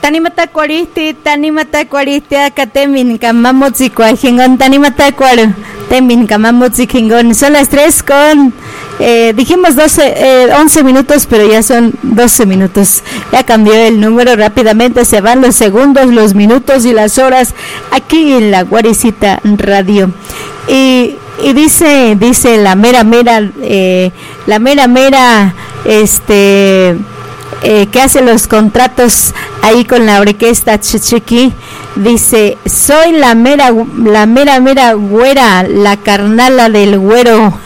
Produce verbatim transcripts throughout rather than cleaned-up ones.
tanimata cuaristi, tanimata cuaristi, acatemin, camamotzi, cuajingon, tanimata cuaro, temin, camamotzi, jingon. Son las tres con, eh, dijimos doce, eh, once minutos, pero ya son doce minutos. Ya cambió el número rápidamente, se van los segundos, los minutos y las horas aquí en la Guaricita Radio. Y, y dice, dice la mera mera, eh, la mera mera, este... Eh, que hace los contratos ahí con la orquesta Chichiqui, dice: soy la mera, la mera mera güera, la carnala del güero.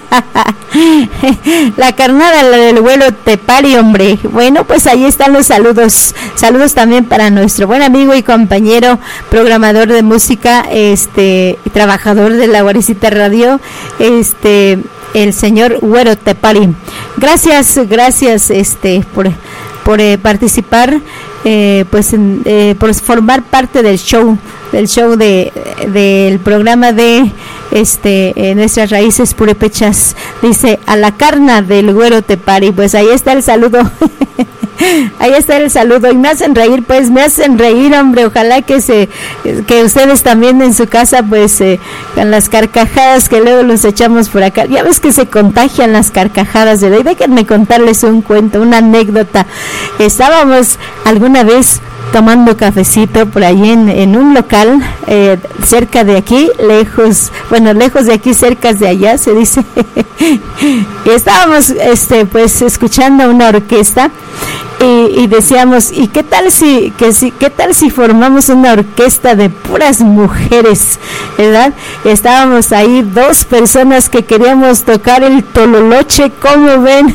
La carnala del güero te pari, hombre. Bueno, pues ahí están los saludos. Saludos también para nuestro buen amigo y compañero programador de música, este, trabajador de la Guaricita Radio, este, el señor Güero Tepari. Gracias, gracias, este, por, por eh, participar, eh, pues, en, eh, por formar parte del show, del show de, del programa de, este, eh, nuestras raíces purépechas. Dice: a la carna del Güero Tepari. Pues ahí está el saludo. Ahí está el saludo y me hacen reír, pues me hacen reír, hombre. Ojalá que se, que ustedes también en su casa, pues eh, con las carcajadas que luego los echamos por acá. Ya ves que se contagian las carcajadas de hoy. Déjenme contarles un cuento, una anécdota. Estábamos alguna vez tomando cafecito por ahí en, en un local eh, cerca de aquí, lejos, bueno, lejos de aquí, cerca de allá, se dice. Y estábamos, este, pues, escuchando una orquesta y, y decíamos: ¿y qué tal si, que si, qué tal si formamos una orquesta de puras mujeres, verdad? Y estábamos ahí dos personas que queríamos tocar el tololoche, ¿cómo ven?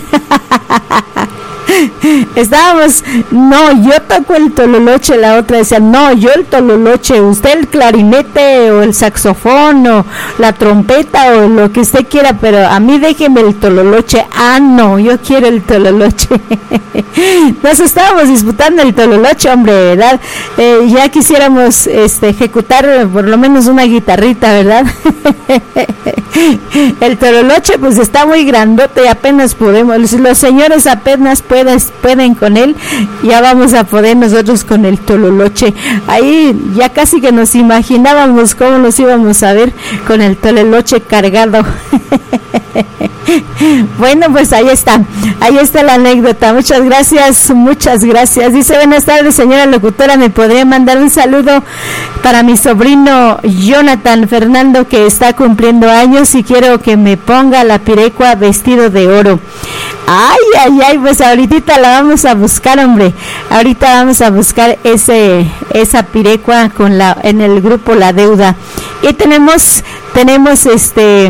Estábamos, no, yo toco el tololoche, la otra decía: no, yo el tololoche, usted el clarinete o el saxofón o la trompeta o lo que usted quiera, pero a mí déjeme el tololoche. Ah, no, yo quiero el tololoche. Nos estábamos disputando el tololoche, hombre, ¿verdad? Eh, ya quisiéramos este, ejecutar por lo menos una guitarrita, ¿verdad? El tololoche pues está muy grandote y apenas podemos, los señores apenas pueden pueden con él, ya vamos a poder nosotros con el tololoche. Ahí ya casi que nos imaginábamos cómo nos íbamos a ver con el tololoche cargado. Bueno, pues ahí está, ahí está la anécdota. Muchas gracias, muchas gracias. Dice: buenas tardes, señora locutora, ¿me podría mandar un saludo para mi sobrino Jonathan Fernando, que está cumpliendo años, y quiero que me ponga la pirecua vestido de oro? Ay, ay, ay, pues ahorita la vamos a buscar, hombre. Ahorita vamos a buscar ese esa pirecua con la en el grupo La Deuda. Y tenemos tenemos este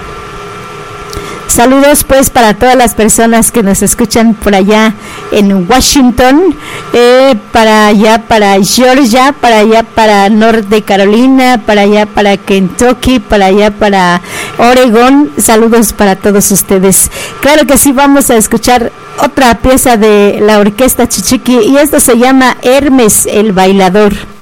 saludos pues para todas las personas que nos escuchan por allá en Washington, eh, para allá para Georgia, para allá para Norte Carolina, para allá para Kentucky, para allá para Oregón. Saludos para todos ustedes. Claro que sí, vamos a escuchar otra pieza de la orquesta Chichiqui y esto se llama Hermes el Bailador.